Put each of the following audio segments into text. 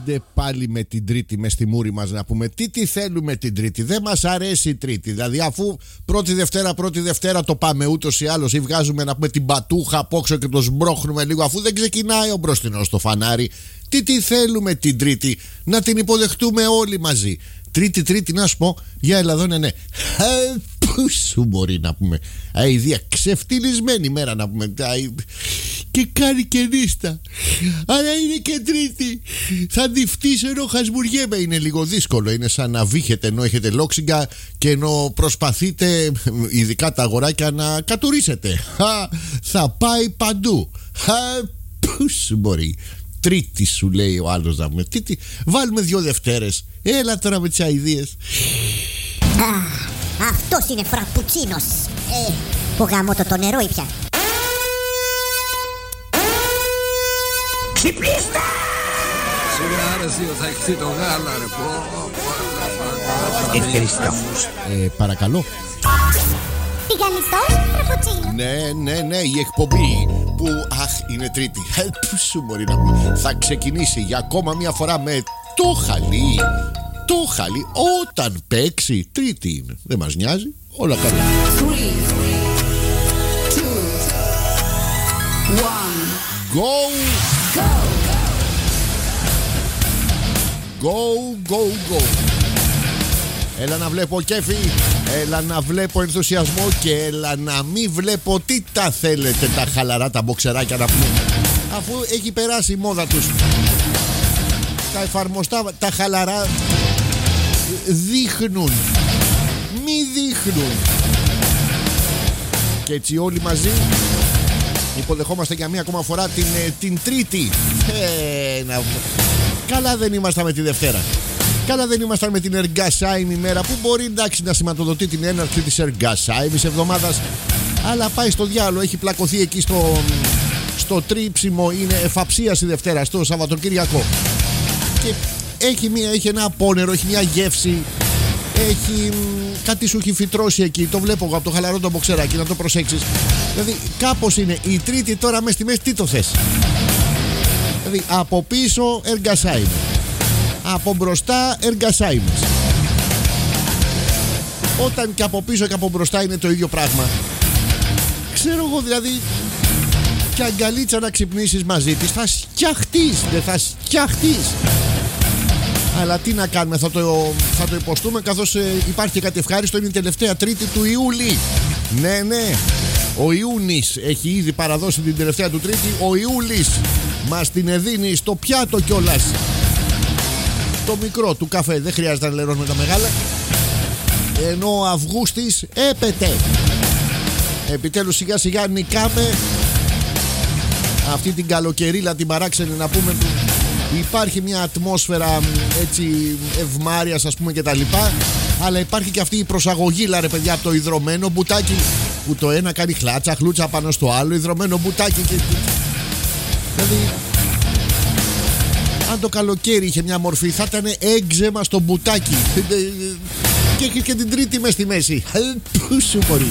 Άντε πάλι με την Τρίτη μες στη μούρη μας να πούμε τι θέλουμε την Τρίτη. Δεν μας αρέσει η Τρίτη. Δηλαδή αφού πρώτη Δευτέρα το πάμε ούτως ή άλλως, ή βγάζουμε να πούμε την πατούχα απόξω και το σμπρώχνουμε λίγο, αφού δεν ξεκινάει ο μπροστινός στο φανάρι. Τι θέλουμε την Τρίτη? Να την υποδεχτούμε όλοι μαζί. Τρίτη να σου πω. Για έλα εδώ, ναι. Πού σου μπορεί να πούμε. Αηδία, ξεφτυλισμένη μέρα να πούμε. Και κάνει και νύστα. Αλλά είναι και Τρίτη. Θα τη φτύσω ενώ χασμουριέμαι. Είναι λίγο δύσκολο. Είναι σαν να βύχετε ενώ έχετε λόξιγκα και ενώ προσπαθείτε, ειδικά τα αγοράκια, να κατουρίσετε. Θα πάει παντού. Πού σου μπορεί. Τρίτη σου λέει ο άλλος να πούμε. Βάλουμε 2 Δευτέρες. Έλα τώρα με τις αηδίες. Αυτός είναι φραπουτσίνος. Που γάμω το νερό ήπια. Ξυπνήστε! Σιγά ρε Σίο, θα έχεις το γάλα ρε. Ευχαριστώ. Παρακαλώ. Τηγανιστός φραπουτσίνο. Ναι, η εκπομπή που είναι Τρίτη. Πού σου μπορεί να πούμε. Θα ξεκινήσει για ακόμα μια φορά με το χαλί. Το χαλί όταν παίξει Τρίτη είναι. Δεν μας νοιάζει, όλα καλά. 3, 2, 1. Go. Έλα να βλέπω κέφι, έλα να βλέπω ενθουσιασμό και έλα να μην βλέπω τι τα θέλετε τα χαλαρά τα μποξεράκια να πούμε. Αφού έχει περάσει η μόδα τους. Τα εφαρμοστά, τα χαλαρά δείχνουν. Μη δείχνουν. Και έτσι όλοι μαζί υποδεχόμαστε για μία ακόμα φορά την Τρίτη. Καλά δεν ήμασταν με τη Δευτέρα. Καλά δεν ήμασταν με την εργασάιμη μέρα, που μπορεί εντάξει να σηματοδοτεί την έναρξη της εργασάιμης εβδομάδας, αλλά πάει στο διάλογο. Έχει πλακωθεί εκεί στο τρίψιμο. Είναι εφαψίας η Δευτέρα, στο Σαββατοκύριακο. Και έχει ένα απόνερο, έχει μια γεύση. Κάτι σου έχει φυτρώσει εκεί. Το βλέπω εγώ από το χαλαρό το μποξεράκι, να το προσέξεις. Δηλαδή κάπως είναι η Τρίτη τώρα μες στη μέση. Τι το θες? Δηλαδή από πίσω εργασάιμη, από μπροστά εργασάιμες. Όταν και από πίσω και από μπροστά είναι το ίδιο πράγμα. Ξέρω εγώ δηλαδή. Και αγκαλίτσα να ξυπνήσεις μαζί της, θα σκιαχτείς. Δεν θα σκιαχτείς. Αλλά τι να κάνουμε, θα το υποστούμε, καθώς υπάρχει και κάτι ευχάριστο. Είναι η τελευταία Τρίτη του Ιούλη. Ναι, ο Ιούνις έχει ήδη παραδώσει την τελευταία του Τρίτη. Ο Ιούλης μας την εδίνει στο πιάτο κιόλας. Το μικρό του καφέ, δεν χρειάζεται να λερώνουμε τα μεγάλα. Ενώ ο Αυγούστης έπεται. Επιτέλους σιγά σιγά νικάμε αυτή την καλοκαιρίλα την παράξενη να πούμε, που υπάρχει μια ατμόσφαιρα έτσι ευμάρειας ας πούμε και τα λοιπά. Αλλά υπάρχει και αυτή η προσαγωγή, ρε παιδιά, από το ιδρωμένο μπουτάκι, που το ένα κάνει χλούτσα πάνω στο άλλο. Ιδρωμένο μπουτάκι και... Δηλαδή αν το καλοκαίρι είχε μια μορφή, θα ήταν έξεμα στο μπουτάκι. Και έχει και την Τρίτη μες στη μέση. Πού σου μπορεί.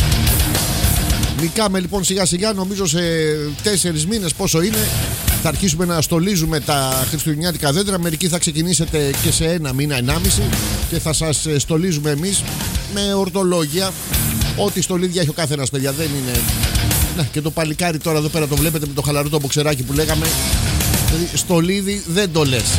Νικάμε λοιπόν σιγά σιγά. Νομίζω σε 4 μήνες πόσο είναι, θα αρχίσουμε να στολίζουμε τα χριστουγεννιάτικα δέντρα. Μερικοί θα ξεκινήσετε και σε 1 μήνα, 1,5, και θα σας στολίζουμε εμείς με ορτολόγια. Ό,τι στολίδια έχει ο καθένας, παιδιά, δεν είναι. Να, και το παλικάρι τώρα εδώ πέρα το βλέπετε με το χαλαρό το μποξεράκι που λέγαμε. Δηλαδή στολίδι δεν το λες.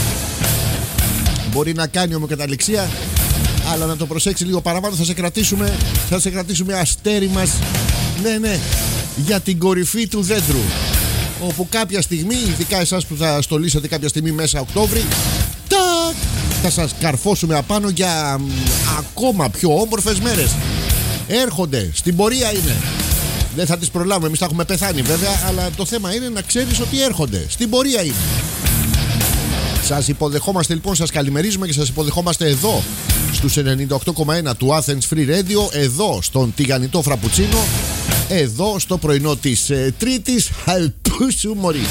Μπορεί να κάνει ομοκαταληξία, αλλά να το προσέξει λίγο παραπάνω. Θα σε κρατήσουμε αστέρι μας. Ναι, για την κορυφή του δέντρου, όπου κάποια στιγμή, ειδικά εσάς που θα στολίσετε κάποια στιγμή μέσα Οκτώβρη, θα σας καρφώσουμε απάνω για ακόμα πιο όμορφες μέρες. Έρχονται, στην πορεία είναι. Δεν θα τις προλάβουμε, εμείς θα έχουμε πεθάνει βέβαια, αλλά το θέμα είναι να ξέρεις ότι έρχονται. Στην πορεία είναι. Σας υποδεχόμαστε λοιπόν, σας καλημερίζουμε και σας υποδεχόμαστε εδώ στους 98,1 του Athens Free Radio, εδώ στον τηγανιτό φραπουτσίνο, εδώ στο πρωινό της Τρίτης. Αλπούσου μωρί.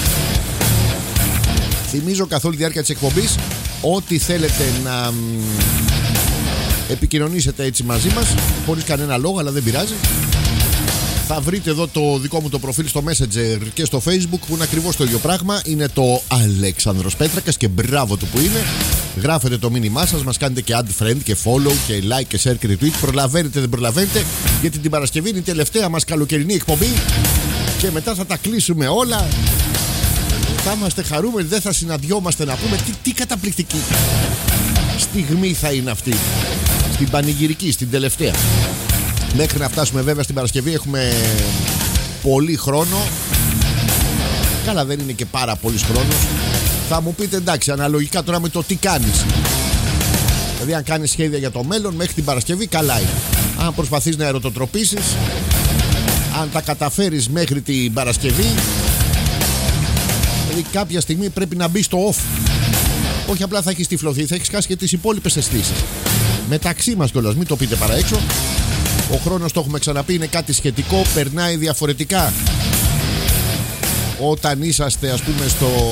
Θυμίζω καθ' όλη τη διάρκεια της εκπομπής, ό,τι θέλετε να επικοινωνήσετε έτσι μαζί μας, χωρίς κανένα λόγο, αλλά δεν πειράζει. Θα βρείτε εδώ το δικό μου το προφίλ στο Messenger και στο Facebook που είναι ακριβώς το ίδιο πράγμα. Είναι το Αλέξανδρος Πέτρακας και μπράβο του που είναι. Γράφετε το μήνυμά σας, μας κάνετε και add friend και follow και like και share και retweet. Προλαβαίνετε, δεν προλαβαίνετε, γιατί την Παρασκευή είναι η τελευταία μας καλοκαιρινή εκπομπή και μετά θα τα κλείσουμε όλα. Θα είμαστε χαρούμενοι, δεν θα συναντιόμαστε να πούμε τι καταπληκτική στιγμή θα είναι αυτή. Στην πανηγυρική, στην τελευταία. Μέχρι να φτάσουμε βέβαια στην Παρασκευή έχουμε πολύ χρόνο. Καλά, δεν είναι και πάρα πολύς χρόνος. Θα μου πείτε εντάξει, αναλογικά τώρα με το τι κάνεις. Δηλαδή αν κάνεις σχέδια για το μέλλον μέχρι την Παρασκευή καλά είναι. Αν προσπαθείς να ερωτοτροπήσεις, αν τα καταφέρεις μέχρι την Παρασκευή, δηλαδή κάποια στιγμή πρέπει να μπει στο off. Όχι απλά θα έχεις τυφλωθεί, θα έχεις χάσει και τις υπόλοιπες αισθήσεις. Μεταξύ μας κιόλας, μην το πείτε παρά έξω. Ο χρόνος, το έχουμε ξαναπεί, είναι κάτι σχετικό, περνάει διαφορετικά. Όταν είσαστε ας πούμε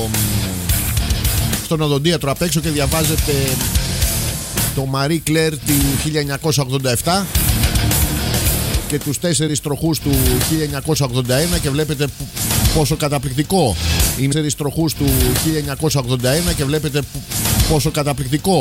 στον οδοντίατρο απ' έξω και διαβάζετε το Marie Claire του 1987 και τους 4 τροχούς του 1981 και βλέπετε πόσο καταπληκτικό είναι. 4 τροχούς του 1981 και βλέπετε πόσο καταπληκτικό